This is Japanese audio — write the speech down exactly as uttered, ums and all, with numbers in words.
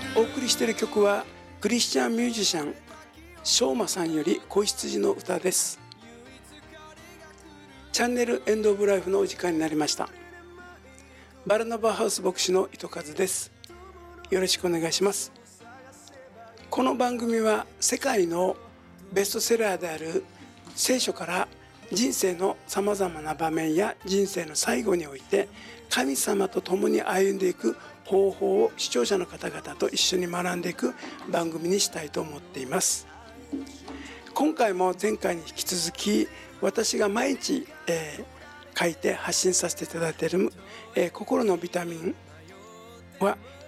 お送りしている曲はクリスチャンミュージシャンしょうまさんより子羊の歌です。チャンネルエンドオブライフのお時間になりました。バルナバハウス牧師の糸数です。よろしくお願いします。この番組は世界のベストセラーである聖書から人生のさまざまな場面や人生の最後において神様と共に歩んでいく方法を視聴者の方々と一緒に学んでいく番組にしたいと思っています。今回も前回に引き続き私が毎日、えー、書いて発信させていただいている、えー、心のビタミンは